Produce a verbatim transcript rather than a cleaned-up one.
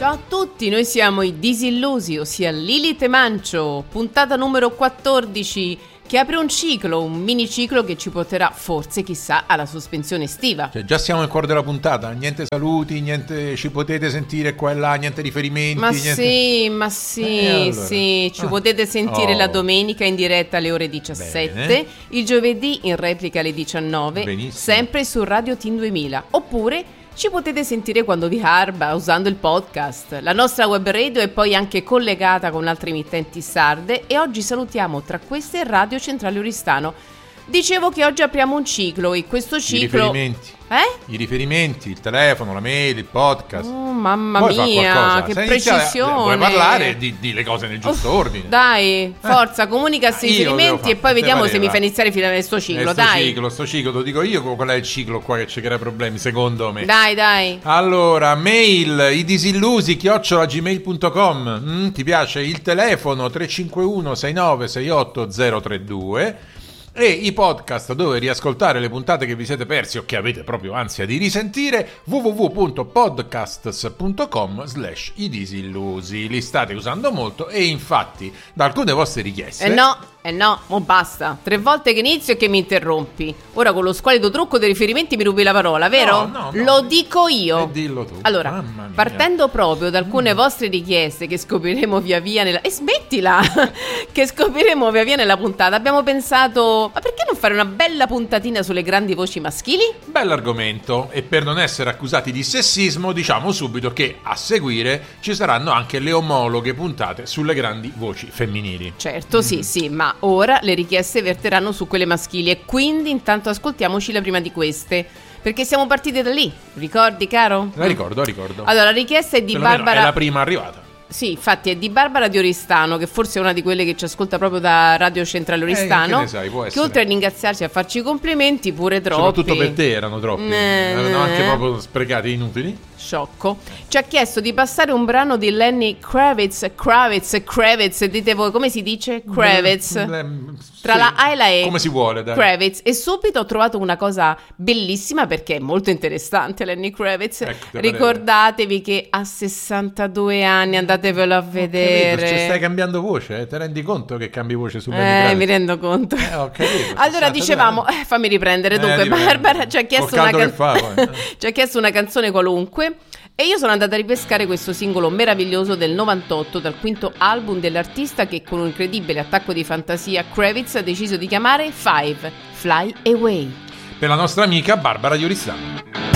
Ciao a tutti, noi siamo i Disillusi, ossia Lilith e Mancio, puntata numero quattordici, che apre un ciclo, un mini ciclo che ci porterà forse, chissà, alla sospensione estiva. Cioè, già siamo nel cuore della puntata, niente saluti, niente ci potete sentire qua e là, niente riferimenti. Ma niente... sì, ma sì, eh, allora. sì, ci ah. potete sentire oh. la domenica in diretta alle ore diciassette, Bene. il giovedì in replica alle diciannove, Benissimo. sempre su Radio Team duemila, oppure ci potete sentire quando vi garba usando il podcast. La nostra web radio è poi anche collegata con altre emittenti sarde e oggi salutiamo tra queste Radio Centrale Oristano. Dicevo che oggi apriamo un ciclo e questo ciclo... I riferimenti. Eh? I riferimenti, il telefono, la mail, il podcast. Oh, mamma Vuoi far mia, qualcosa? che Se iniziare- precisione. Vuoi parlare di, di le cose nel giusto Oh, ordine. Dai, forza, comunica questi Io devo riferimenti fare, e poi te vediamo se pareva. mi fa iniziare fino a sto ciclo, Eh, sto dai. ciclo, sto ciclo, te lo dico io qual è il ciclo qua che ci crea problemi, secondo me. Dai, dai. Allora, mail, i disillusi, chiocciola gmail punto com. Mm, ti piace il telefono tre cinque uno sei nove sei otto zero tre due e i podcast dove riascoltare le puntate che vi siete persi o che avete proprio ansia di risentire, w w w punto podcasts punto com slash i disillusi. Li state usando molto e infatti da alcune vostre richieste... Eh no, eh no, mo basta. Tre volte che inizio e che mi interrompi. Ora con lo squalido trucco dei riferimenti mi rubi la parola, vero? No, no, no. Lo dico io. E dillo tu. Allora, Mamma mia. partendo proprio da alcune mm. vostre richieste che scopriremo via via nella... E smettila! che scopriremo via via nella puntata, abbiamo pensato... Ma perché non fare una bella puntatina sulle grandi voci maschili? Bell'argomento, e per non essere accusati di sessismo diciamo subito che a seguire ci saranno anche le omologhe puntate sulle grandi voci femminili. Certo, mm. sì, sì, ma ora le richieste verteranno su quelle maschili e quindi intanto ascoltiamoci la prima di queste. Perché siamo partiti da lì, ricordi caro? La ricordo, ricordo. Allora, la richiesta è di Perlomeno Barbara... è la prima arrivata. Sì, infatti è di Barbara di Oristano, che forse è una di quelle che ci ascolta proprio da Radio Centrale Oristano, eh, che ne sai, può che essere. oltre a ringraziarci e a farci i complimenti, pure troppi. Soprattutto per te erano troppi, Eh, erano anche eh. proprio sprecati, inutili. Sciocco. Ci ha chiesto di passare un brano di Lenny Kravitz, Kravitz, Kravitz, dite voi come si dice? Kravitz. Le- Tra sì, la A e la E. come si vuole, dai. Kravitz. E subito ho trovato una cosa bellissima perché è molto interessante Lenny Kravitz. Ecco, te Ricordatevi che ha sessantadue anni, andatevelo a vedere. Capito, cioè, stai cambiando voce, eh? Te rendi conto che cambi voce su Lenny Eh, Kravitz? mi rendo conto. Eh, ho capito, Allora sessantadue dicevamo, anni. eh, fammi riprendere. Eh, Dunque, riprendi. Barbara ci ha chiesto Col una caldo che fa, poi. ci ha chiesto una canzone qualunque. E io sono andata a ripescare questo singolo meraviglioso del novantotto, dal quinto album dell'artista che con un incredibile attacco di fantasia Kravitz ha deciso di chiamare Five, Fly Away. Per la nostra amica Barbara di Oristano.